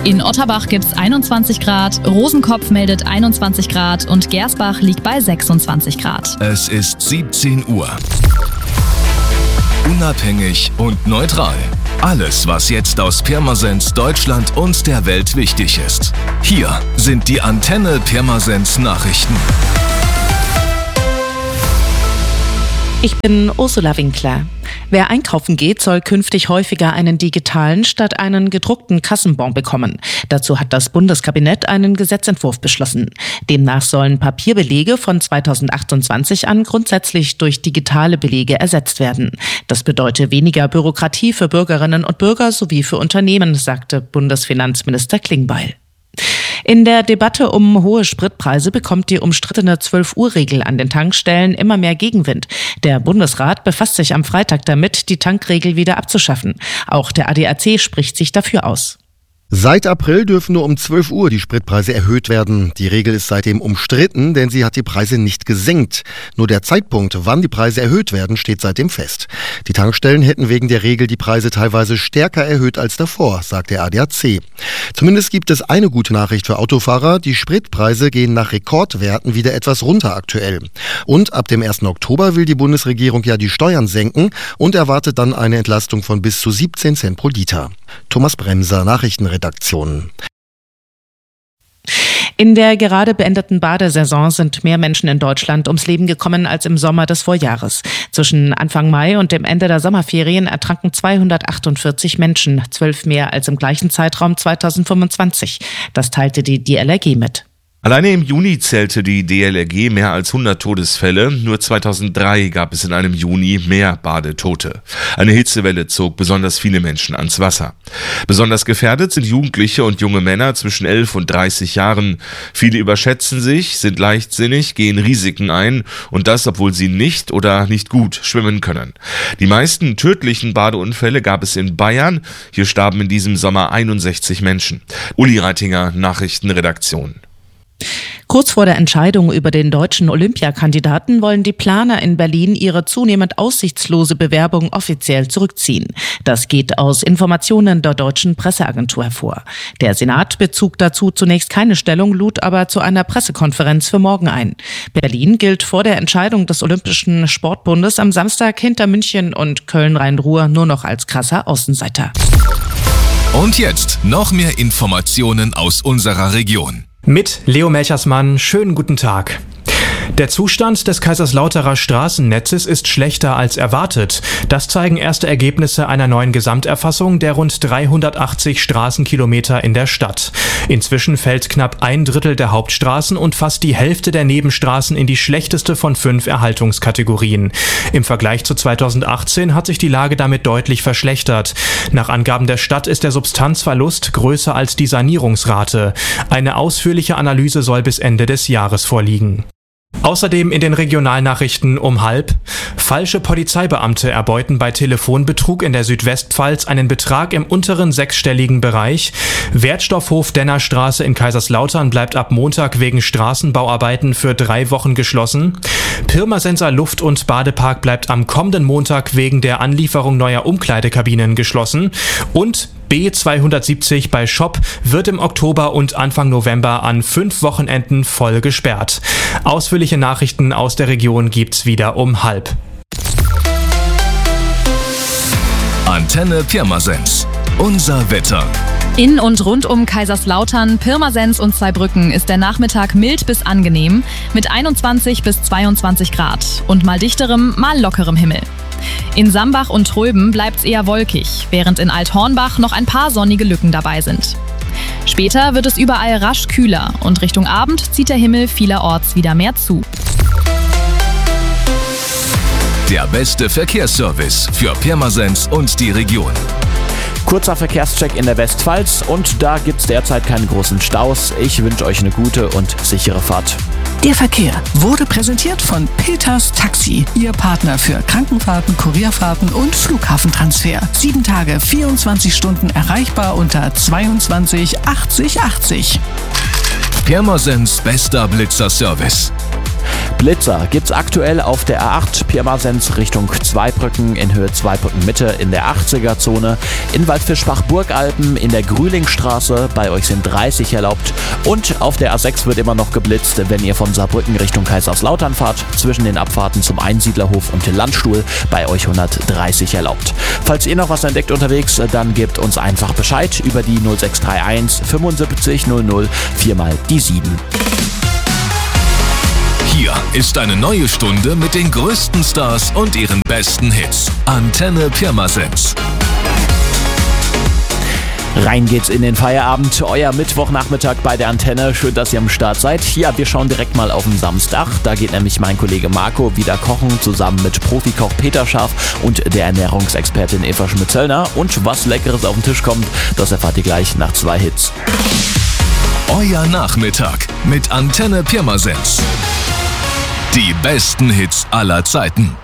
In Otterbach gibt's 21 Grad, Rosenkopf meldet 21 Grad und Gersbach liegt bei 26 Grad. Es ist 17 Uhr. Unabhängig und neutral. Alles, was jetzt aus Pirmasens, Deutschland und der Welt wichtig ist. Hier sind die Antenne Pirmasens Nachrichten. Ich bin Ursula Winkler. Wer einkaufen geht, soll künftig häufiger einen digitalen statt einen gedruckten Kassenbon bekommen. Dazu hat das Bundeskabinett einen Gesetzentwurf beschlossen. Demnach sollen Papierbelege von 2028 an grundsätzlich durch digitale Belege ersetzt werden. Das bedeutet weniger Bürokratie für Bürgerinnen und Bürger sowie für Unternehmen, sagte Bundesfinanzminister Klingbeil. In der Debatte um hohe Spritpreise bekommt die umstrittene 12-Uhr-Regel an den Tankstellen immer mehr Gegenwind. Der Bundesrat befasst sich am Freitag damit, die Tankregel wieder abzuschaffen. Auch der ADAC spricht sich dafür aus. Seit April dürfen nur um 12 Uhr die Spritpreise erhöht werden. Die Regel ist seitdem umstritten, denn sie hat die Preise nicht gesenkt. Nur der Zeitpunkt, wann die Preise erhöht werden, steht seitdem fest. Die Tankstellen hätten wegen der Regel die Preise teilweise stärker erhöht als davor, sagt der ADAC. Zumindest gibt es eine gute Nachricht für Autofahrer. Die Spritpreise gehen nach Rekordwerten wieder etwas runter aktuell. Und ab dem 1. Oktober will die Bundesregierung ja die Steuern senken und erwartet dann eine Entlastung von bis zu 17 Cent pro Liter. Thomas Bremser, Nachrichtenredaktion. In der gerade beendeten Badesaison sind mehr Menschen in Deutschland ums Leben gekommen als im Sommer des Vorjahres. Zwischen Anfang Mai und dem Ende der Sommerferien ertranken 248 Menschen, 12 mehr als im gleichen Zeitraum 2025. Das teilte die DLRG mit. Alleine im Juni zählte die DLRG mehr als 100 Todesfälle. Nur 2003 gab es in einem Juni mehr Badetote. Eine Hitzewelle zog besonders viele Menschen ans Wasser. Besonders gefährdet sind Jugendliche und junge Männer zwischen 11 und 30 Jahren. Viele überschätzen sich, sind leichtsinnig, gehen Risiken ein und das, obwohl sie nicht oder nicht gut schwimmen können. Die meisten tödlichen Badeunfälle gab es in Bayern. Hier starben in diesem Sommer 61 Menschen. Uli Reitinger, Nachrichtenredaktion. Kurz vor der Entscheidung über den deutschen Olympiakandidaten wollen die Planer in Berlin ihre zunehmend aussichtslose Bewerbung offiziell zurückziehen. Das geht aus Informationen der deutschen Presseagentur hervor. Der Senat bezog dazu zunächst keine Stellung, lud aber zu einer Pressekonferenz für morgen ein. Berlin gilt vor der Entscheidung des Olympischen Sportbundes am Samstag hinter München und Köln-Rhein-Ruhr nur noch als krasser Außenseiter. Und jetzt noch mehr Informationen aus unserer Region. Mit Leo Melchersmann, schönen guten Tag. Der Zustand des Kaiserslauterer Straßennetzes ist schlechter als erwartet. Das zeigen erste Ergebnisse einer neuen Gesamterfassung der rund 380 Straßenkilometer in der Stadt. Inzwischen fällt knapp 1/3 der Hauptstraßen und fast die Hälfte der Nebenstraßen in die schlechteste von 5 Erhaltungskategorien. Im Vergleich zu 2018 hat sich die Lage damit deutlich verschlechtert. Nach Angaben der Stadt ist der Substanzverlust größer als die Sanierungsrate. Eine ausführliche Analyse soll bis Ende des Jahres vorliegen. Außerdem in den Regionalnachrichten um 12:30: Falsche Polizeibeamte erbeuten bei Telefonbetrug in der Südwestpfalz einen Betrag im unteren sechsstelligen Bereich. Wertstoffhof Dennerstraße in Kaiserslautern bleibt ab Montag wegen Straßenbauarbeiten für 3 Wochen geschlossen. Pirmasenser Luft- und Badepark bleibt am kommenden Montag wegen der Anlieferung neuer Umkleidekabinen geschlossen. Und B270 bei Schopp wird im Oktober und Anfang November an 5 Wochenenden voll gesperrt. Ausführliche Nachrichten aus der Region gibt's wieder um 12:30. Antenne Pirmasens. Unser Wetter. In und rund um Kaiserslautern, Pirmasens und Zweibrücken ist der Nachmittag mild bis angenehm mit 21 bis 22 Grad und mal dichterem, mal lockerem Himmel. In Sambach und Tröben bleibt's eher wolkig, während in Althornbach noch ein paar sonnige Lücken dabei sind. Später wird es überall rasch kühler und Richtung Abend zieht der Himmel vielerorts wieder mehr zu. Der beste Verkehrsservice für Pirmasens und die Region. Kurzer Verkehrscheck in der Westpfalz und da gibt's derzeit keine großen Staus. Ich wünsche euch eine gute und sichere Fahrt. Der Verkehr wurde präsentiert von Peters Taxi, Ihr Partner für Krankenfahrten, Kurierfahrten und Flughafentransfer. 7 Tage, 24 Stunden erreichbar unter 22 80 80. Pirmasens bester Blitzerservice. Blitzer gibt's aktuell auf der A8 Pirmasens Richtung Zweibrücken in Höhe Zweibrücken Mitte in der 80er-Zone. In Waldfischbach-Burgalpen in der Grühlingstraße, bei euch sind 30 erlaubt. Und auf der A6 wird immer noch geblitzt, wenn ihr von Saarbrücken Richtung Kaiserslautern fahrt. Zwischen den Abfahrten zum Einsiedlerhof und Landstuhl, bei euch 130 erlaubt. Falls ihr noch was entdeckt unterwegs, dann gebt uns einfach Bescheid über die 0631 75 00 4 mal die 7. Hier ist eine neue Stunde mit den größten Stars und ihren besten Hits. Antenne Pirmasens. Rein geht's in den Feierabend, euer Mittwochnachmittag bei der Antenne. Schön, dass ihr am Start seid. Ja, wir schauen direkt mal auf den Samstag. Da geht nämlich mein Kollege Marco wieder kochen, zusammen mit Profikoch Peter Scharf und der Ernährungsexpertin Eva Schmidt-Zöllner. Und was Leckeres auf den Tisch kommt, das erfahrt ihr gleich nach 2 Hits. Euer Nachmittag mit Antenne Pirmasens. Die besten Hits aller Zeiten.